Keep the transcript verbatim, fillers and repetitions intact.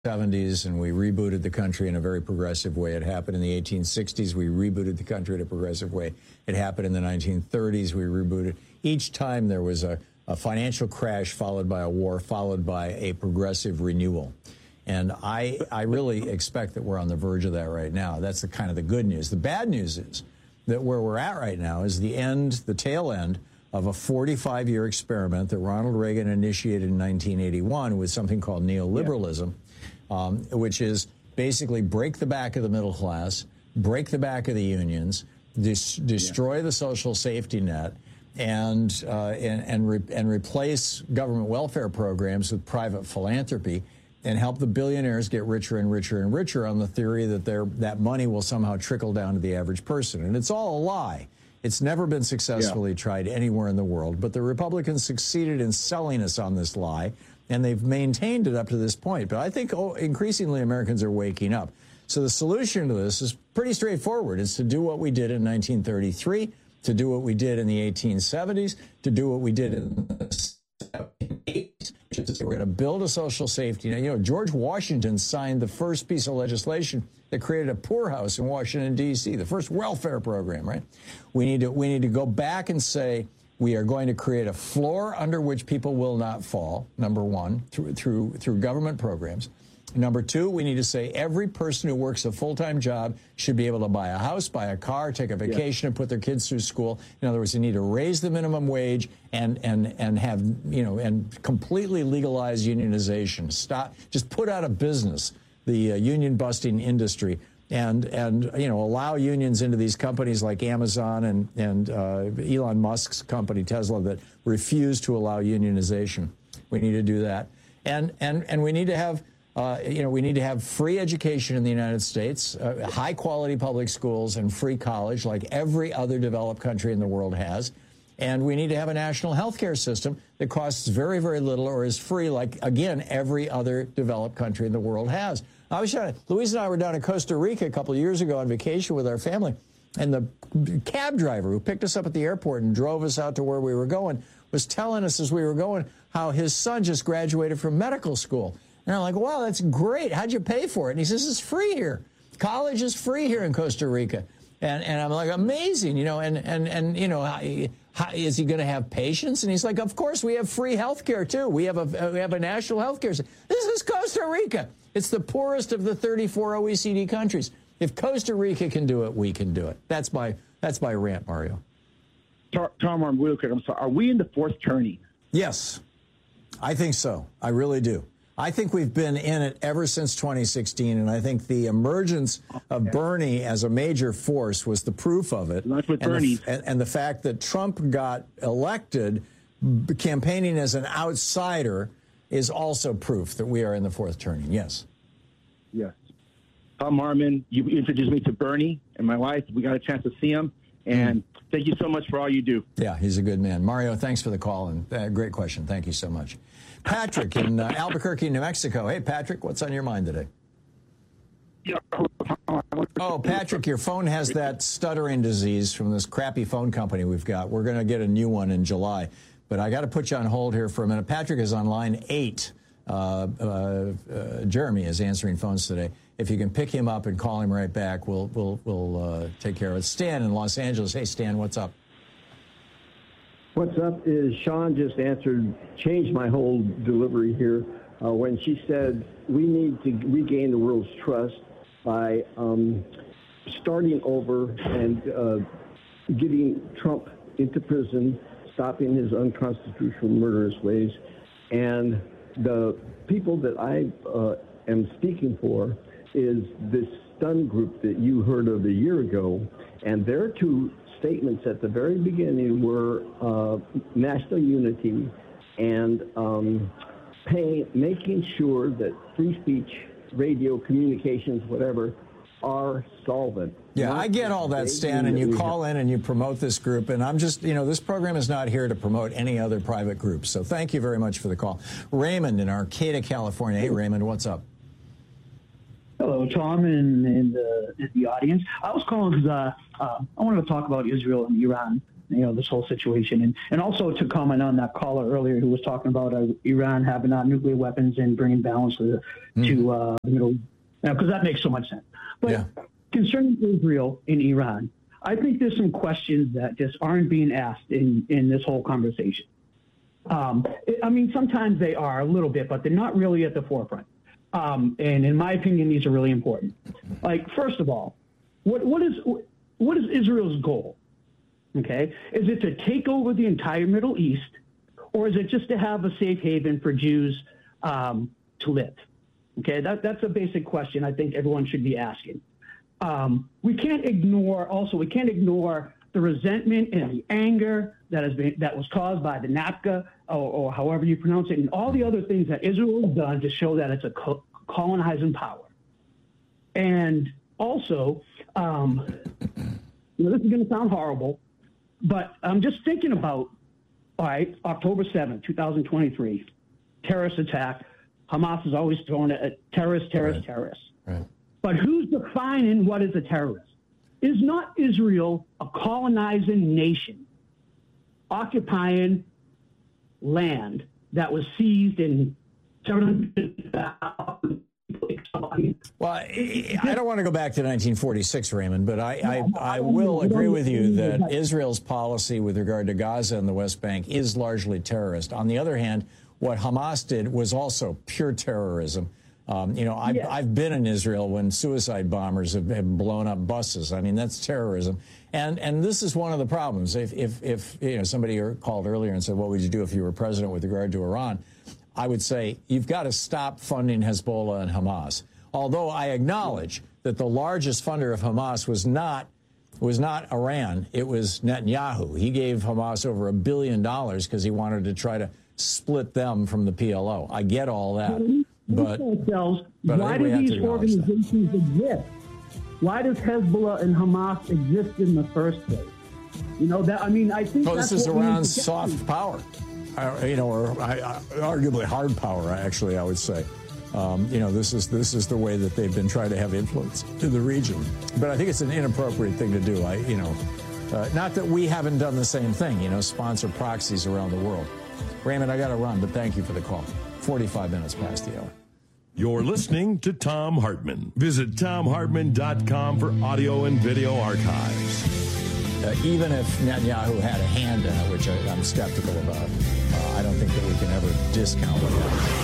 seventies, and we rebooted the country in a very progressive way. It happened in the eighteen sixties. We rebooted the country in a progressive way. It happened in the nineteen thirties. We rebooted. Each time there was a, a financial crash followed by a war, followed by a progressive renewal. And I, I really expect that we're on the verge of that right now. That's the kind of the good news. The bad news is that where we're at right now is the end, the tail end of a forty-five year experiment that Ronald Reagan initiated in nineteen eighty-one with something called neoliberalism. Yeah. Um, which is basically break the back of the middle class, break the back of the unions, dis destroy yeah. the social safety net, and uh, and and, re and replace government welfare programs with private philanthropy, and help the billionaires get richer and richer and richer on the theory that their that money will somehow trickle down to the average person. And it's all a lie. It's never been successfully yeah. tried anywhere in the world. But the Republicans succeeded in selling us on this lie, and they've maintained it up to this point. But I think oh, increasingly Americans are waking up. So the solution to this is pretty straightforward. It's to do what we did in nineteen thirty-three, to do what we did in the eighteen seventies, to do what we did in the seventeen eighties, which is we're going to build a social safety net. You know, George Washington signed the first piece of legislation that created a poorhouse in Washington, D C, the first welfare program, right? We need to, we need to go back and say, we are going to create a floor under which people will not fall, number one, through, through, through government programs. Number two, we need to say every person who works a full-time job should be able to buy a house, buy a car, take a vacation, yeah. and put their kids through school. In other words, they need to raise the minimum wage and, and, and have, you know, and completely legalize unionization. Stop, just put out of business the uh, union-busting industry. And, and, you know, allow unions into these companies like Amazon and, and uh, Elon Musk's company, Tesla, that refuse to allow unionization. We need to do that. And, and, and we need to have, uh, you know, we need to have free education in the United States, uh, high-quality public schools and free college like every other developed country in the world has. And we need to have a national health care system that costs very, very little or is free like, again, every other developed country in the world has. I was trying to, Louise and I were down in Costa Rica a couple of years ago on vacation with our family, and the cab driver who picked us up at the airport and drove us out to where we were going was telling us as we were going how his son just graduated from medical school. And I'm like, wow, that's great. How'd you pay for it? And he says, it's free here. College is free here in Costa Rica. And, and I'm like, amazing, you know, and, and, and you know, how, how, is he going to have patients? And he's like, of course, we have free health care, too. We have a, we have a national health care system. This is Costa Rica. It's the poorest of the thirty-four O E C D countries. If Costa Rica can do it, we can do it. That's my, that's my rant, Mario. Tom, I'm real quick. I'm sorry. Are we in the fourth turning? Yes, I think so. I really do. I think we've been in it ever since twenty sixteen, and I think the emergence of okay. Bernie as a major force was the proof of it. That's with and Bernie. The, and, and the fact that Trump got elected campaigning as an outsider is also proof that we are in the fourth turning. Yes. Yes. Tom Harmon, you introduced me to Bernie and my wife. We got a chance to see him, and mm. thank you so much for all you do. Yeah, he's a good man. Mario, thanks for the call, and uh, great question. Thank you so much. Patrick in uh, Albuquerque, New Mexico. Hey, Patrick, what's on your mind today? Oh, Patrick, your phone has that stuttering disease from this crappy phone company we've got. We're going to get a new one in July. But I got to put you on hold here for a minute. Patrick is on line eight. Uh, uh, uh, Jeremy is answering phones today. If you can pick him up and call him right back, we'll, we'll, we'll uh, take care of it. Stan in Los Angeles. Hey, Stan, what's up? What's up is Sean just answered, changed my whole delivery here uh, when she said we need to regain the world's trust by um, starting over and uh, getting Trump into prison, stopping his unconstitutional murderous ways. And the people that I uh, am speaking for is this stun group that you heard of a year ago, and their two statements at the very beginning were uh, national unity and um, pay, making sure that free speech, radio, communications, whatever, are solvent. Yeah, I get all that, Stan, and you call in and you promote this group, and I'm just, you know, this program is not here to promote any other private groups, so thank you very much for the call. Raymond in Arcata, California. Hey, Raymond, what's up? Hello, Tom, and, and uh, the audience. I was calling because uh, uh, I wanted to talk about Israel and Iran. you know, this whole situation. And, and also to comment on that caller earlier who was talking about uh, Iran having uh, nuclear weapons and bringing balance to, mm. to uh, the Middle East, because that makes so much sense. But yeah. concerning Israel and Iran, I think there's some questions that just aren't being asked in, in this whole conversation. Um, I mean, sometimes they are a little bit, but they're not really at the forefront. Um, and in my opinion, these are really important. Like, first of all, what, what is what is Israel's goal? Okay, is it to take over the entire Middle East, or is it just to have a safe haven for Jews um, to live? Okay, that, that's a basic question I think everyone should be asking. Um, we can't ignore, also, we can't ignore the resentment and the anger that has been that was caused by the NAFTA, or, or however you pronounce it, and all the other things that Israel has done to show that it's a co- colonizing power. And also, um, you know, this is going to sound horrible, but I'm just thinking about, all right, October seventh, twenty twenty-three, terrorist attack. Hamas is always throwing at terrorist, terrorist, right. terrorist. Right. But who's defining what is a terrorist? Is not Israel a colonizing nation occupying land that was seized in seven hundred thousand? Well, I, I don't want to go back to nineteen forty-six, Raymond, but I, I, I will agree with you that Israel's policy with regard to Gaza and the West Bank is largely terrorist. On the other hand, what Hamas did was also pure terrorism. Um, you know, I've, yes. I've been in Israel when suicide bombers have, have blown up buses. I mean, that's terrorism. And and this is one of the problems. If, if, if you know, somebody called earlier and said, what would you do if you were president with regard to Iran? I would say you've got to stop funding Hezbollah and Hamas. Although I acknowledge that the largest funder of Hamas was not was not Iran. It was Netanyahu. He gave Hamas over a billion dollars because he wanted to try to split them from the P L O. I get all that. But, ourselves, but why do these organizations exist? Why does Hezbollah and Hamas exist in the first place? You know, that I mean, I think oh, that's this is Iran's soft to. power, uh, you know, or uh, arguably hard power. Actually, I would say, um, you know, this is this is the way that they've been trying to have influence in the region. But I think it's an inappropriate thing to do. I, you know, uh, not that we haven't done the same thing. You know, sponsor proxies around the world. Raymond, I got to run, but thank you for the call. forty-five minutes past the hour. You're listening to Thom Hartmann. Visit thom hartmann dot com for audio and video archives. Uh, even if Netanyahu had a hand in it, which I, I'm skeptical about, uh, I don't think that we can ever discount what happened.